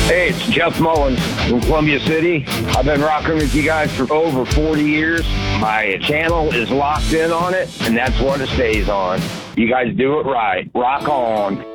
Hey, it's Jeff Mullins from Columbia City. I've been rocking with you guys for over 40 years. My channel is locked in on it, and that's what it stays on. You guys do it right. Rock on.